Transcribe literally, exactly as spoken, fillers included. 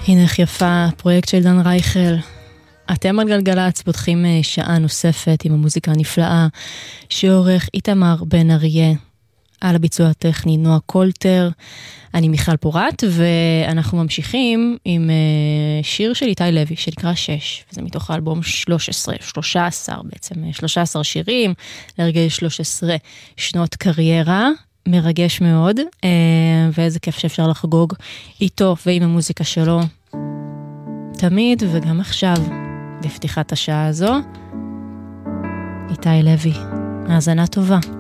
הנה איך יפה, פרויקט של דן רייכל. אתם על גלגלץ פותחים שעה נוספת עם המוזיקה הנפלאה שעורך איתמר בן אריה, על הביצוע הטכני נועה קולטר. אני מיכל פורט, ואנחנו ממשיכים עם שיר של איתי לוי שנקרא שש, וזה מתוך האלבום שלוש עשרה, שלוש עשרה בעצם, שלוש עשרה שירים לרגל שלוש עשרה שנות קריירה. מרגש מאוד, ואיזה כיף שאפשר לחגוג איתו ועם המוזיקה שלו תמיד וגם עכשיו בפתיחת השעה הזו. איתי לוי, האזנה טובה.